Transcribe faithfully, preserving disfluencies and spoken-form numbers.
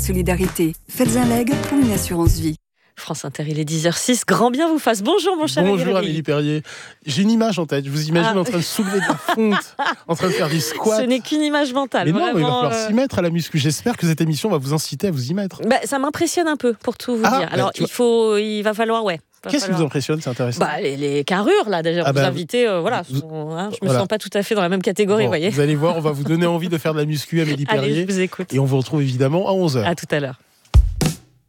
Solidarité, faites un leg pour une assurance vie. France Inter, il est dix heures six. Grand bien vous fasse. Bonjour mon cher Bonjour Amélie. Amélie Perrier. J'ai une image en tête. Je vous imagine Ah. en train de soulever de la fonte, en train de faire des squats. Ce n'est qu'une image mentale. Mais non, vraiment, mais il va falloir euh... s'y mettre à la muscu. J'espère que cette émission va vous inciter à vous y mettre. bah, ça m'impressionne un peu, pour tout vous Ah, dire. bah, Alors, tu il, vois. faut, il va falloir, ouais. va Qu'est-ce falloir... qui vous impressionne? C'est intéressant. bah, les, les carrures, là, déjà. Ah vous bah, invitez, euh, voilà. vous- sont, hein, je me voilà. sens pas tout à fait dans la même catégorie, Bon, vous voyez. vous allez voir, on va vous donner envie de faire de la muscu, Amélie Allez, Perrier. je vous écoute. Et on vous retrouve évidemment à onze heures. À tout à l'heure.